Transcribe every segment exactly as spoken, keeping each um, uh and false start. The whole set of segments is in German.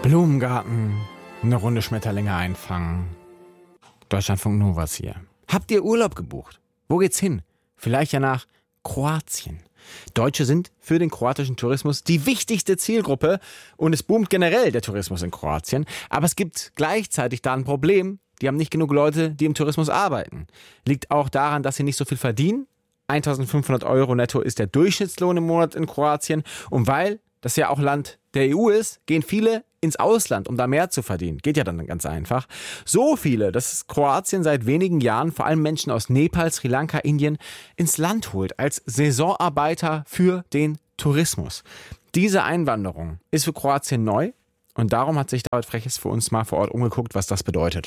Blumengarten, eine Runde Schmetterlinge einfangen. Deutschlandfunk Novas hier. Habt ihr Urlaub gebucht? Wo geht's hin? Vielleicht ja nach Kroatien. Deutsche sind für den kroatischen Tourismus die wichtigste Zielgruppe und es boomt generell der Tourismus in Kroatien. Aber es gibt gleichzeitig da ein Problem. Die haben nicht genug Leute, die im Tourismus arbeiten. Liegt auch daran, dass sie nicht so viel verdienen. eintausendfünfhundert Euro netto ist der Durchschnittslohn im Monat in Kroatien. Und weil das ja auch Land der E U ist, gehen viele ins Ausland, um da mehr zu verdienen. Geht ja dann ganz einfach. So viele, dass Kroatien seit wenigen Jahren vor allem Menschen aus Nepal, Sri Lanka, Indien ins Land holt als Saisonarbeiter für den Tourismus. Diese Einwanderung ist für Kroatien neu und darum hat sich David Freches für uns mal vor Ort umgeguckt, was das bedeutet.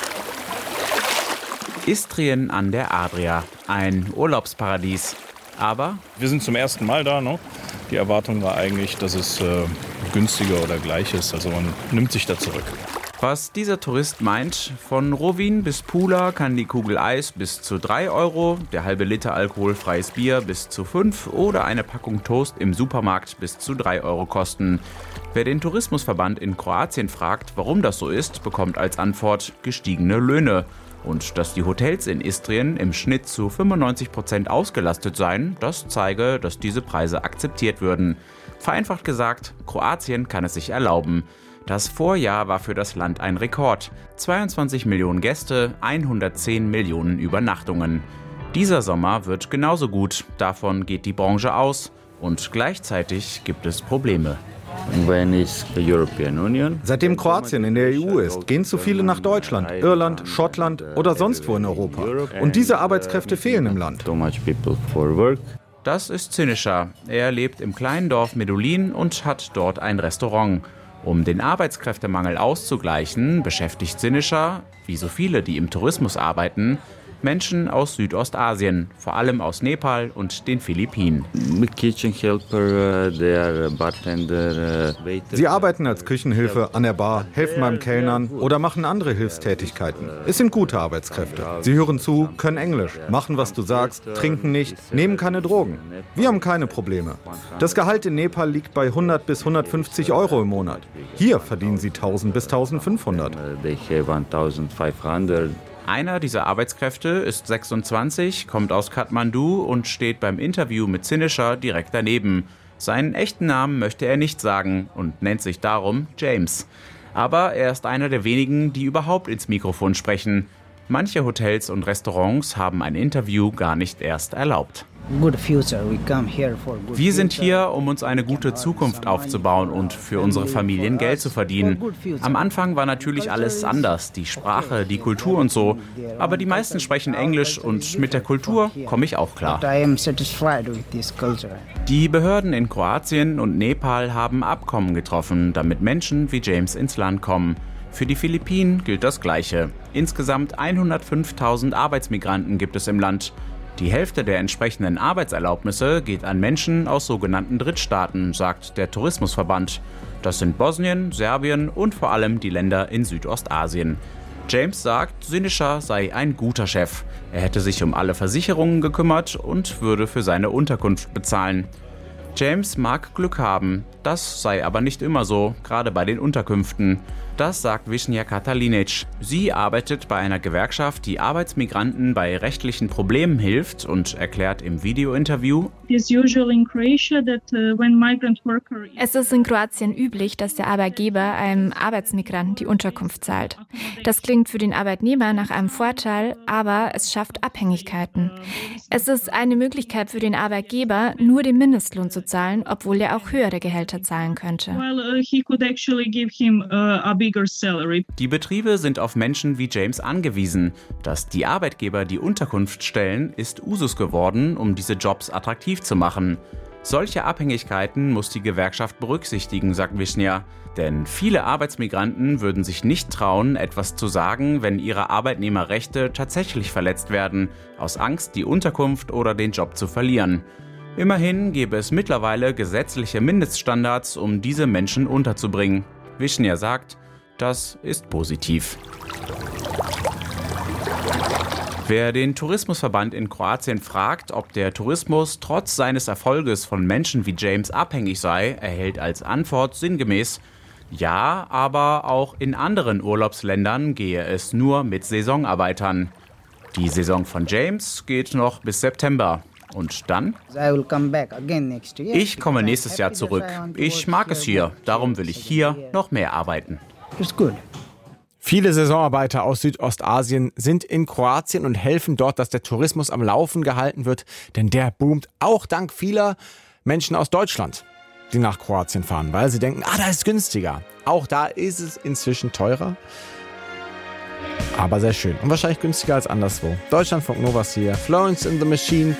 Istrien an der Adria, ein Urlaubsparadies. Aber wir sind zum ersten Mal da, ne? Die Erwartung war eigentlich, dass es äh, günstiger oder gleich ist. Also man nimmt sich da zurück. Was dieser Tourist meint, von Rovinj bis Pula kann die Kugel Eis bis zu drei Euro, der halbe Liter alkoholfreies Bier bis zu fünf oder eine Packung Toast im Supermarkt bis zu drei Euro kosten. Wer den Tourismusverband in Kroatien fragt, warum das so ist, bekommt als Antwort gestiegene Löhne. Und dass die Hotels in Istrien im Schnitt zu fünfundneunzig Prozent ausgelastet seien, das zeige, dass diese Preise akzeptiert würden. Vereinfacht gesagt, Kroatien kann es sich erlauben. Das Vorjahr war für das Land ein Rekord. zweiundzwanzig Millionen Gäste, hundertzehn Millionen Übernachtungen. Dieser Sommer wird genauso gut. Davon geht die Branche aus. Und gleichzeitig gibt es Probleme. Seitdem Kroatien in der E U ist, gehen zu viele nach Deutschland, Irland, Schottland oder sonst wo in Europa. Und diese Arbeitskräfte fehlen im Land. Das ist Zynischer. Er lebt im kleinen Dorf Medulin und hat dort ein Restaurant. Um den Arbeitskräftemangel auszugleichen, beschäftigt Zynischer, wie so viele, die im Tourismus arbeiten, Menschen aus Südostasien, vor allem aus Nepal und den Philippinen. Sie arbeiten als Küchenhilfe an der Bar, helfen beim Kellnern oder machen andere Hilfstätigkeiten. Es sind gute Arbeitskräfte. Sie hören zu, können Englisch, machen, was du sagst, trinken nicht, nehmen keine Drogen. Wir haben keine Probleme. Das Gehalt in Nepal liegt bei hundert bis hundertfünfzig Euro im Monat. Hier verdienen sie tausend bis eintausendfünfhundert. Einer dieser Arbeitskräfte ist sechsundzwanzig, kommt aus Kathmandu und steht beim Interview mit Zynischer direkt daneben. Seinen echten Namen möchte er nicht sagen und nennt sich darum James. Aber er ist einer der wenigen, die überhaupt ins Mikrofon sprechen. Manche Hotels und Restaurants haben ein Interview gar nicht erst erlaubt. Wir sind hier, um uns eine gute Zukunft aufzubauen und für unsere Familien Geld zu verdienen. Am Anfang war natürlich alles anders, die Sprache, die Kultur und so. Aber die meisten sprechen Englisch und mit der Kultur komme ich auch klar. Die Behörden in Kroatien und Nepal haben Abkommen getroffen, damit Menschen wie James ins Land kommen. Für die Philippinen gilt das Gleiche. Insgesamt hundertfünftausend Arbeitsmigranten gibt es im Land. Die Hälfte der entsprechenden Arbeitserlaubnisse geht an Menschen aus sogenannten Drittstaaten, sagt der Tourismusverband. Das sind Bosnien, Serbien und vor allem die Länder in Südostasien. James sagt, Zynischer sei ein guter Chef. Er hätte sich um alle Versicherungen gekümmert und würde für seine Unterkunft bezahlen. James mag Glück haben, das sei aber nicht immer so, gerade bei den Unterkünften. Das sagt Višnja Katalinic. Sie arbeitet bei einer Gewerkschaft, die Arbeitsmigranten bei rechtlichen Problemen hilft und erklärt im Videointerview: Es ist in Kroatien üblich, dass der Arbeitgeber einem Arbeitsmigranten die Unterkunft zahlt. Das klingt für den Arbeitnehmer nach einem Vorteil, aber es schafft Abhängigkeiten. Es ist eine Möglichkeit für den Arbeitgeber, nur den Mindestlohn zu zahlen, obwohl er auch höhere Gehälter zahlen könnte. Die Betriebe sind auf Menschen wie James angewiesen. Dass die Arbeitgeber die Unterkunft stellen, ist Usus geworden, um diese Jobs attraktiv zu machen. Solche Abhängigkeiten muss die Gewerkschaft berücksichtigen, sagt Višnja. Denn viele Arbeitsmigranten würden sich nicht trauen, etwas zu sagen, wenn ihre Arbeitnehmerrechte tatsächlich verletzt werden, aus Angst, die Unterkunft oder den Job zu verlieren. Immerhin gäbe es mittlerweile gesetzliche Mindeststandards, um diese Menschen unterzubringen. Višnja sagt, das ist positiv. Wer den Tourismusverband in Kroatien fragt, ob der Tourismus trotz seines Erfolges von Menschen wie James abhängig sei, erhält als Antwort sinngemäß: Ja, aber auch in anderen Urlaubsländern gehe es nur mit Saisonarbeitern. Die Saison von James geht noch bis September. Und dann? Ich komme nächstes Jahr zurück. Ich mag es hier, darum will ich hier noch mehr arbeiten. Viele Saisonarbeiter aus Südostasien sind in Kroatien und helfen dort, dass der Tourismus am Laufen gehalten wird. Denn der boomt auch dank vieler Menschen aus Deutschland, die nach Kroatien fahren, weil sie denken, ah, da ist es günstiger. Auch da ist es inzwischen teurer, aber sehr schön und wahrscheinlich günstiger als anderswo. Deutschlandfunk Nova hier, Florence in the Machine.